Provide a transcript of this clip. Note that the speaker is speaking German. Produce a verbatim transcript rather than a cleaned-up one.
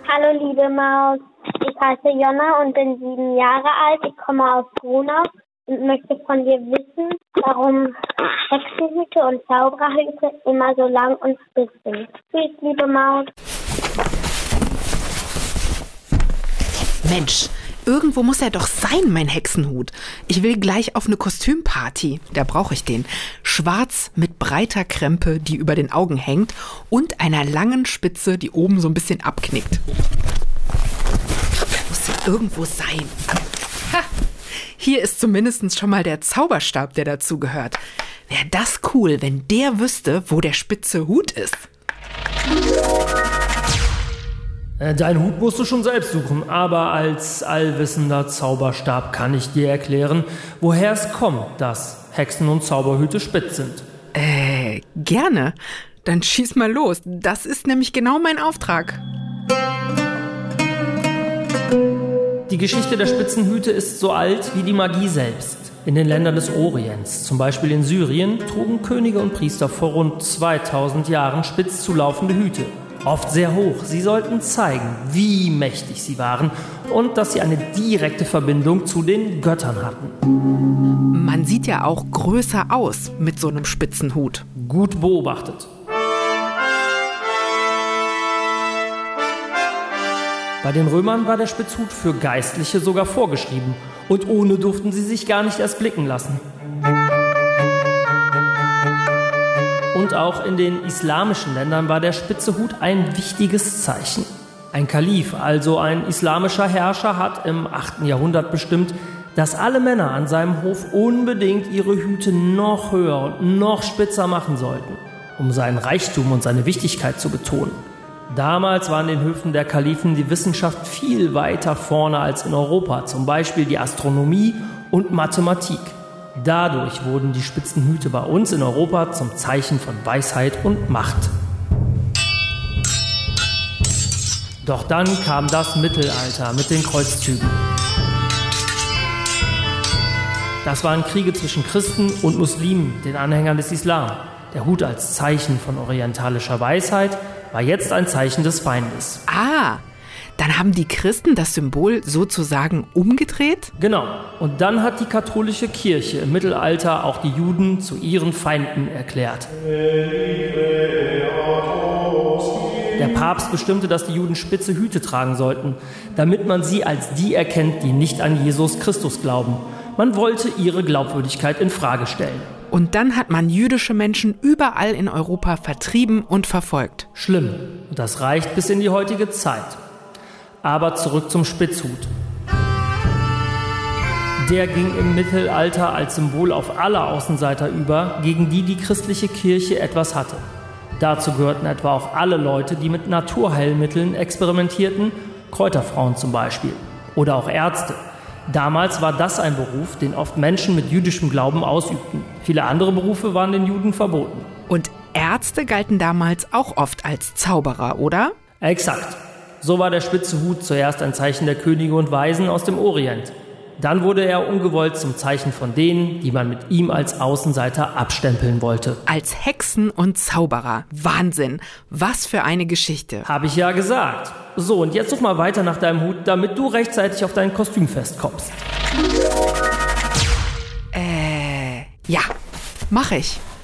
Hallo liebe Maus, ich heiße Jonna und bin sieben Jahre alt. Ich komme aus Gronau und möchte von dir wissen, warum Hexenhüte und Zaubererhüte immer so lang und spitz sind. Tschüss, liebe Maus. Mensch, irgendwo muss er doch sein, mein Hexenhut. Ich will gleich auf eine Kostümparty. Da brauche ich den. Schwarz mit breiter Krempe, die über den Augen hängt und einer langen Spitze, die oben so ein bisschen abknickt. Muss ja irgendwo sein. Ha! Hier ist zumindest schon mal der Zauberstab, der dazu gehört. Wäre das cool, wenn der wüsste, wo der spitze Hut ist. Deinen Hut musst du schon selbst suchen, aber als allwissender Zauberstab kann ich dir erklären, woher es kommt, dass Hexen und Zauberhüte spitz sind. Äh, gerne. Dann schieß mal los. Das ist nämlich genau mein Auftrag. Die Geschichte der Spitzenhüte ist so alt wie die Magie selbst. In den Ländern des Orients, zum Beispiel in Syrien, trugen Könige und Priester vor rund zweitausend Jahren spitz zulaufende Hüte. Oft sehr hoch. Sie sollten zeigen, wie mächtig sie waren und dass sie eine direkte Verbindung zu den Göttern hatten. Man sieht ja auch größer aus mit so einem spitzen Hut. Gut beobachtet. Bei den Römern war der Spitzhut für Geistliche sogar vorgeschrieben und ohne durften sie sich gar nicht erst blicken lassen. Und auch in den islamischen Ländern war der spitze Hut ein wichtiges Zeichen. Ein Kalif, also ein islamischer Herrscher, hat im achten Jahrhundert bestimmt, dass alle Männer an seinem Hof unbedingt ihre Hüte noch höher und noch spitzer machen sollten, um seinen Reichtum und seine Wichtigkeit zu betonen. Damals war an den Höfen der Kalifen die Wissenschaft viel weiter vorne als in Europa, zum Beispiel die Astronomie und Mathematik. Dadurch wurden die spitzen Hüte bei uns in Europa zum Zeichen von Weisheit und Macht. Doch dann kam das Mittelalter mit den Kreuzzügen. Das waren Kriege zwischen Christen und Muslimen, den Anhängern des Islam. Der Hut als Zeichen von orientalischer Weisheit war jetzt ein Zeichen des Feindes. Ah, dann haben die Christen das Symbol sozusagen umgedreht? Genau. Und dann hat die katholische Kirche im Mittelalter auch die Juden zu ihren Feinden erklärt. Der Papst bestimmte, dass die Juden spitze Hüte tragen sollten, damit man sie als die erkennt, die nicht an Jesus Christus glauben. Man wollte ihre Glaubwürdigkeit in Frage stellen. Und dann hat man jüdische Menschen überall in Europa vertrieben und verfolgt. Schlimm. Und das reicht bis in die heutige Zeit. Aber zurück zum Spitzhut. Der ging im Mittelalter als Symbol auf alle Außenseiter über, gegen die die christliche Kirche etwas hatte. Dazu gehörten etwa auch alle Leute, die mit Naturheilmitteln experimentierten, Kräuterfrauen zum Beispiel. Oder auch Ärzte. Damals war das ein Beruf, den oft Menschen mit jüdischem Glauben ausübten. Viele andere Berufe waren den Juden verboten. Und Ärzte galten damals auch oft als Zauberer, oder? Exakt. So war der spitze Hut zuerst ein Zeichen der Könige und Weisen aus dem Orient. Dann wurde er ungewollt zum Zeichen von denen, die man mit ihm als Außenseiter abstempeln wollte. Als Hexen und Zauberer. Wahnsinn. Was für eine Geschichte. Habe ich ja gesagt. So, und jetzt such mal weiter nach deinem Hut, damit du rechtzeitig auf dein Kostümfest kommst. Äh, ja, mach ich.